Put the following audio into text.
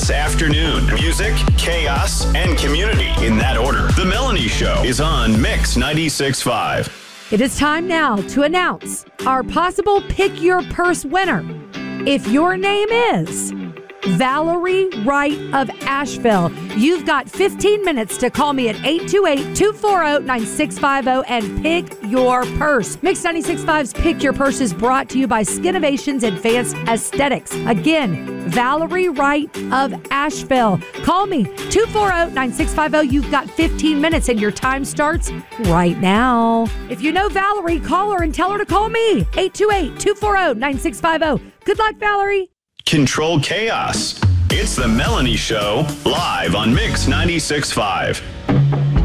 this afternoon. Music, chaos, and community in that order. The Melanie Show is on Mix 96.5. It is time now to announce our possible Pick Your Purse winner. If your name is Valerie Wright of Asheville, you've got 15 minutes to call me at 828-240-9650 and pick your purse. Mix 96.5's Pick Your Purse is brought to you by Skinovations Advanced Aesthetics. Again, Valerie Wright of Asheville. Call me, 240-9650. You've got 15 minutes and your time starts right now. If you know Valerie, call her and tell her to call me, 828-240-9650. Good luck, Valerie. Control chaos. It's the Melanie Show, live on Mix 96.5.